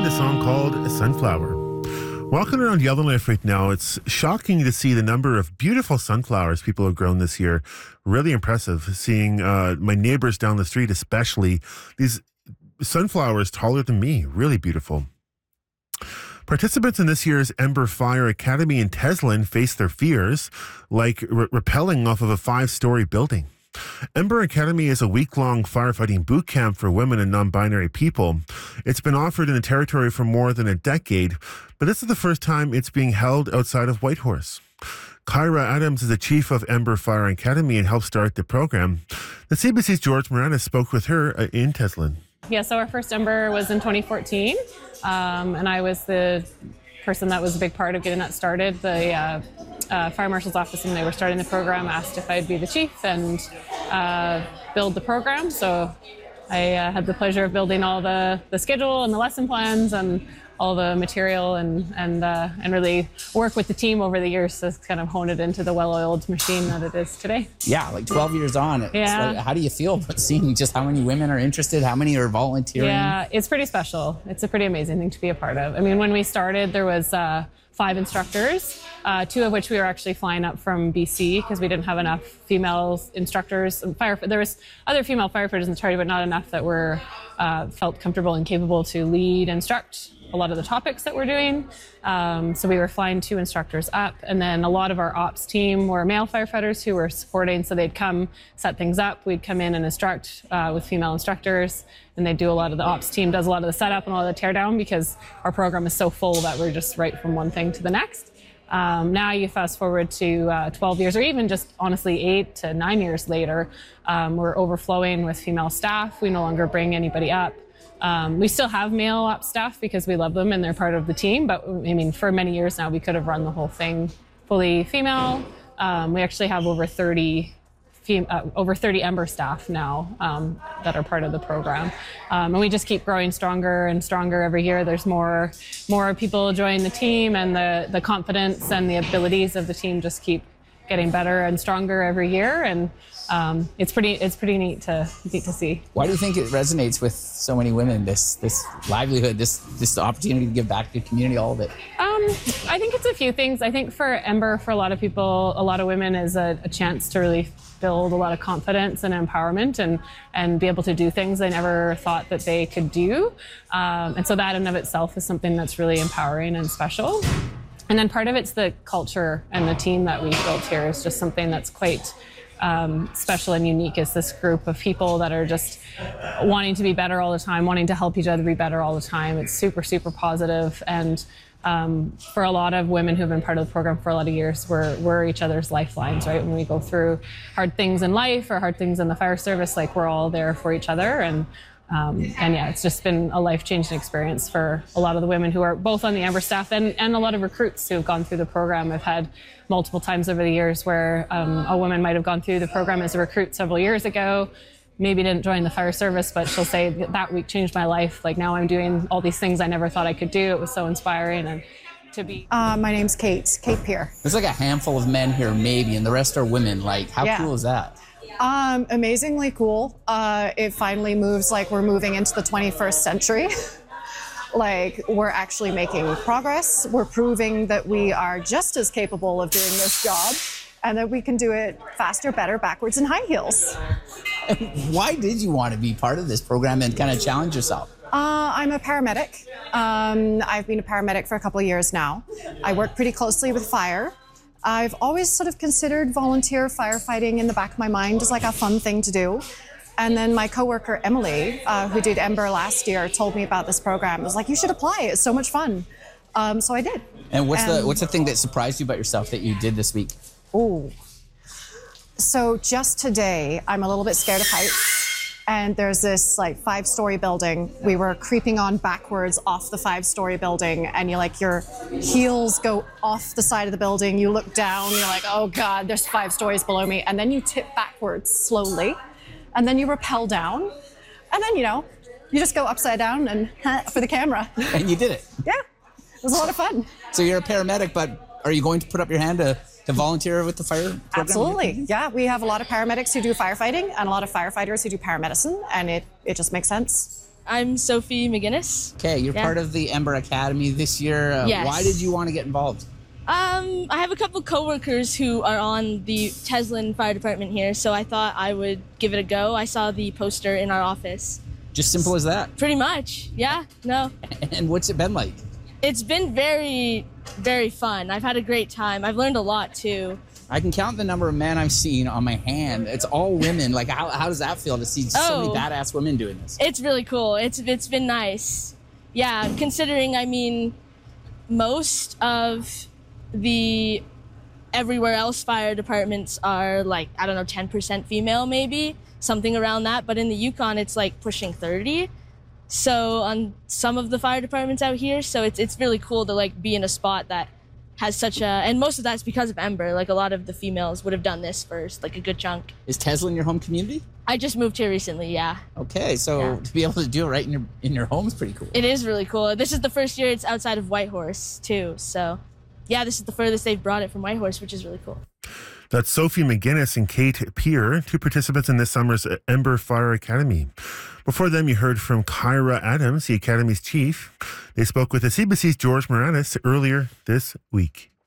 a song called Sunflower. Walking around Yellowknife right now, it's shocking to see the number of beautiful sunflowers people have grown this year. Really impressive. Seeing my neighbors down the street, especially, these sunflowers taller than me. Really beautiful. Participants in this year's Ember Fire Academy in Teslin face their fears, like rappelling off of a 5-story building. Ember Academy is a week-long firefighting boot camp for women and non-binary people. It's been offered in the territory for more than a decade, but this is the first time it's being held outside of Whitehorse. Kyra Adams is the chief of Ember Fire Academy and helped start the program. The CBC's George Moranis spoke with her in Teslin. Yeah, so our first Ember was in 2014, and I was the person that was a big part of getting that started. The fire marshal's office, when they were starting the program, asked if I'd be the chief and build the program. So I had the pleasure of building all the schedule and the lesson plans and all the material and really work with the team over the years to kind of hone it into the well-oiled machine that it is today. Yeah, like 12 years on. Yeah. Like, how do you feel about seeing just how many women are interested, how many are volunteering? Yeah, it's pretty special. It's a pretty amazing thing to be a part of. I mean, when we started, there was 5 instructors, 2 of which we were actually flying up from BC because we didn't have enough female instructors. There was other female firefighters in the party, but not enough that were felt comfortable and capable to lead, instruct a lot of the topics that we're doing. So we were flying 2 instructors up, and then a lot of our ops team were male firefighters who were supporting, so they'd come set things up. We'd come in and instruct with female instructors, and they'd do a lot of the ops team does a lot of the setup and all the tear down because our program is so full that we're just right from one thing to the next. Now you fast forward to 12 years, or even just honestly 8 to 9 years later, we're overflowing with female staff. We no longer bring anybody up. We still have male ops staff because we love them and they're part of the team, but I mean, for many years now, we could have run the whole thing fully female. We actually have over 30 Ember staff now that are part of the program. And we just keep growing stronger and stronger every year. There's more people joining the team, and the confidence and the abilities of the team just keep getting better and stronger every year. And it's pretty neat to see. Why do you think it resonates with so many women, this livelihood, this opportunity to give back to the community, all of it? I think it's a few things. I think for Ember, for a lot of people, a lot of women, is a chance to really build a lot of confidence and empowerment and be able to do things they never thought that they could do. And so that in and of itself is something that's really empowering and special. And then part of it's the culture and the team that we've built here is just something that's quite special and unique. Is this group of people that are just wanting to be better all the time, wanting to help each other be better all the time. It's super, super positive. And for a lot of women who've been part of the program for a lot of years, we're each other's lifelines, right? When we go through hard things in life or hard things in the fire service, like we're all there for each other. And yeah, it's just been a life-changing experience for a lot of the women who are both on the Ember staff and a lot of recruits who have gone through the program. I've had multiple times over the years where a woman might have gone through the program as a recruit several years ago, maybe didn't join the fire service, but she'll say that week changed my life. Like now I'm doing all these things I never thought I could do. It was so inspiring. And to be... My name's Kate Peer. There's like a handful of men here maybe, and the rest are women. Like, how cool is that? Amazingly cool. It finally moves like we're moving into the 21st century. Like we're actually making progress. We're proving that we are just as capable of doing this job and that we can do it faster, better, backwards, and high heels. Why did you want to be part of this program and kind of challenge yourself? I'm a paramedic. I've been a paramedic for a couple of years now. I work pretty closely with fire. I've always sort of considered volunteer firefighting in the back of my mind as like a fun thing to do. And then my coworker, Emily, who did Ember last year, told me about this program. I was like, you should apply. It's so much fun. So I did. And what's the thing that surprised you about yourself that you did this week? Oh. So just today, I'm a little bit scared of heights. And there's this like 5-story building. We were creeping on backwards off the 5-story building, and your heels go off the side of the building. You look down, you're like, oh God, there's 5 stories below me. And then you tip backwards slowly, and then you rappel down. And then, you just go upside down and for the camera. And you did it. Yeah, it was a lot of fun. So you're a paramedic, but are you going to put up your hand to volunteer with the fire program? Absolutely, yeah. We have a lot of paramedics who do firefighting and a lot of firefighters who do paramedicine, and it just makes sense. I'm Sophie McGinnis. Okay, you're Yeah. part of the Ember Academy this year. Yes. Why did you want to get involved? I have a couple coworkers who are on the Teslin Fire Department here, so I thought I would give it a go. I saw the poster in our office. Just simple as that. Pretty much, yeah, no. And what's it been like? It's been very, very fun. I've had a great time. I've learned a lot too. I can count the number of men I've seen on my hand. It's all women. Like, how does that feel to see so many Oh. badass women doing this? It's really cool. It's been nice. Yeah, considering, I mean, most of the everywhere else fire departments are like, I don't know, 10% female maybe, something around that. But in the Yukon, it's like pushing 30. So on some of the fire departments out here, so it's really cool to like be in a spot that has such a, and most of that's because of Ember. Like a lot of the females would have done this first, like a good chunk. Is Tesla in your home community? I just moved here recently, yeah. Okay, so Yeah. to be able to do it right in your home is pretty cool. It is really cool. This is the first year it's outside of Whitehorse too. So yeah, this is the furthest they've brought it from Whitehorse, which is really cool. That's Sophie McGinnis and Kate Peer, two participants in this summer's Ember Fire Academy. Before them, you heard from Kyra Adams, the Academy's chief. They spoke with the CBC's George Moranis earlier this week.